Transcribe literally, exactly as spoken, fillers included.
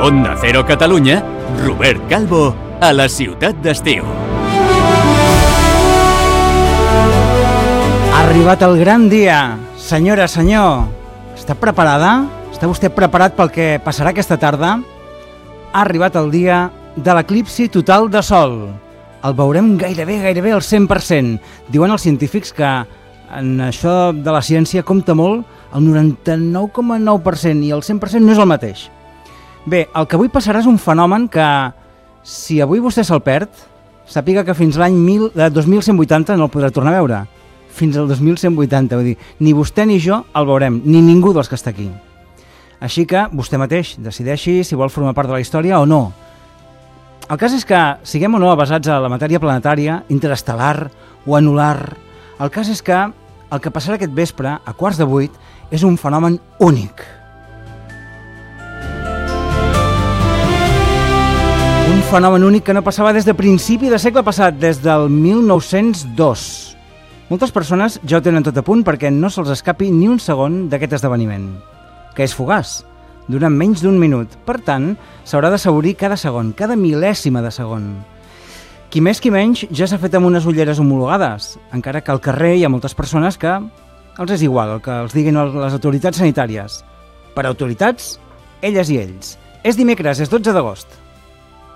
Onda Cero Catalunya, Robert Calvo, a la ciutat d'estiu. Ha arribat el gran dia. Senyora, senyor, està preparada? Està vostè preparat pel que passarà aquesta tarda? Ha arribat el dia de l'eclipsi total de sol. El veurem gairebé, gairebé al cent per cent. Diuen els científics que en això de la ciència compta molt el noranta-nou coma nou per cent i el cent per cent no és el mateix. Bé, el que avui passarà és un fenomen que, si avui vostè se'l perd, sàpiga que fins l'any dos mil cent vuitanta no el podrà tornar a veure. Fins al dos mil cent vuitanta, vull dir, ni vostè ni jo el veurem, ni ningú dels que està aquí. Així que vostè mateix decideixi si vol formar part de la història o no. El cas és que, siguem o no basats a la matèria planetària, interestel·lar o anular, el cas és que el que passarà aquest vespre, a quarts de vuit, és un fenomen únic. Un fenomen únic que no passava des de principi de segle passat, des del mil nou-cents dos. Moltes persones ja ho tenen tot a punt perquè no se'ls escapi ni un segon d'aquest esdeveniment, que és fugaç, durant menys d'un minut. Per tant, s'haurà d'assaborir cada segon, cada mil·lèsima de segon. Qui més qui menys ja s'ha fet amb unes ulleres homologades, encara que al carrer hi ha moltes persones que els és igual el que els diguin les autoritats sanitàries. Per autoritats, elles i ells. És dimecres, és dotze d'agost.